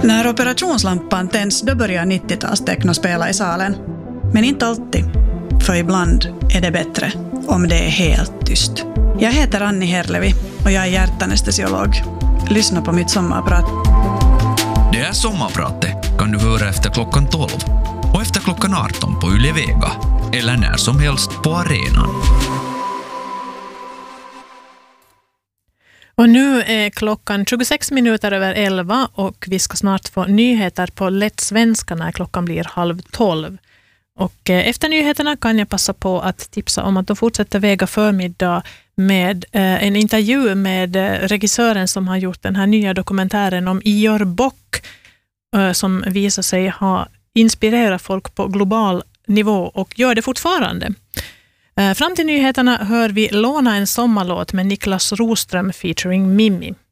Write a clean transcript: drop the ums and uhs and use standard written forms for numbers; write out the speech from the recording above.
När operationslampan tänds då börjar 90-talstechno spela i salen. Men inte alltid, för ibland är det bättre om det är helt tyst. Jag heter Annie Herlevi och jag är hjärtanestesiolog. Lyssna på mitt sommarprat. Det är sommarpratet kan du höra efter klockan 12 och efter klockan 18 på Yle Vega eller när som helst på arenan. Och nu är klockan 26 minuter över 11 och vi ska snart få nyheter på lätt svenska när klockan blir 11:30. Och efter nyheterna kan jag passa på att tipsa om att de fortsätter Vega förmiddag med en intervju med regissören som har gjort den här nya dokumentären om Ior Bock som visar sig ha inspirerat folk på global nivå och gör det fortfarande. Fram till nyheterna hör vi Låna en sommarlåt med Niklas Roström featuring Mimmi.